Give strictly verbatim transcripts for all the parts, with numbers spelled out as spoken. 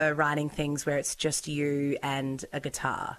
writing things where it's just you and a guitar?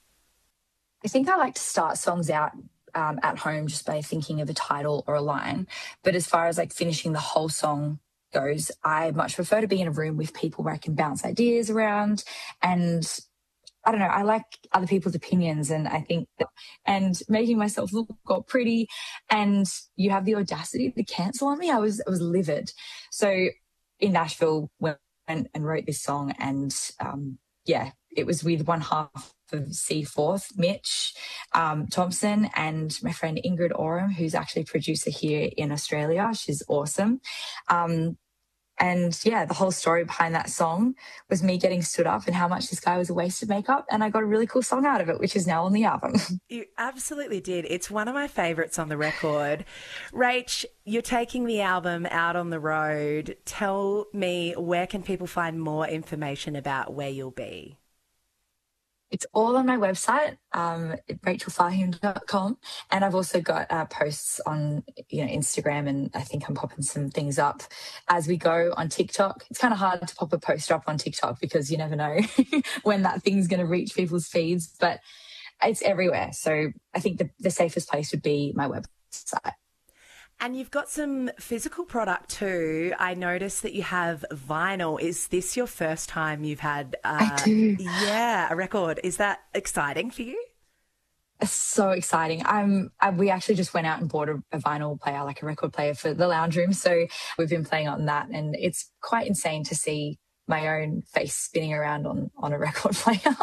I think I like to start songs out um, at home just by thinking of a title or a line. But as far as like finishing the whole song goes, I much prefer to be in a room with people where I can bounce ideas around. And I don't know, I like other people's opinions, and I think that, and making myself look all pretty, and you have the audacity to cancel on me. I was, I was livid. So in Nashville, went and, and wrote this song, and um, yeah, it was with one half of C Fourth, Mitch um, Thompson, and my friend Ingrid Oram, who's actually a producer here in Australia. She's awesome. Um, And yeah, the whole story behind that song was me getting stood up and how much this guy was a waste of makeup. And I got a really cool song out of it, which is now on the album. You absolutely did. It's one of my favourites on the record. Rach, you're taking the album out on the road. Tell me, where can people find more information about where you'll be? It's all on my website, um, rachel fahim dot com. And I've also got uh, posts on you know, Instagram, and I think I'm popping some things up as we go on TikTok. It's kind of hard to pop a post up on TikTok because you never know when that thing's going to reach people's feeds, but it's everywhere. So I think the, the safest place would be my website. And you've got some physical product too. I noticed that you have vinyl. Is this your first time you've had uh, I do. Yeah, a record? Is that exciting for you? It's so exciting. I'm, I, we actually just went out and bought a, a vinyl player, like a record player for the lounge room. So we've been playing on that, and it's quite insane to see my own face spinning around on, on a record player.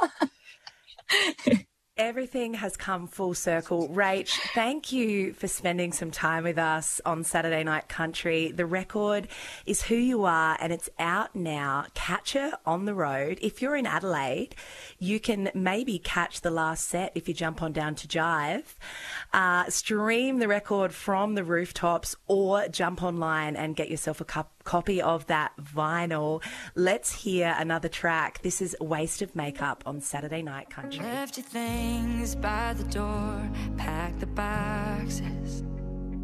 Everything has come full circle. Rach, thank you for spending some time with us on Saturday Night Country. The record is Who You Are, and it's out now. Catch her on the road. If you're in Adelaide, you can maybe catch the last set if you jump on down to Jive. Uh, stream the record from the rooftops, or jump online and get yourself a cup copy of that vinyl. Let's hear another track. This is Waste of Makeup on Saturday Night Country. Left your things by the door, packed the boxes.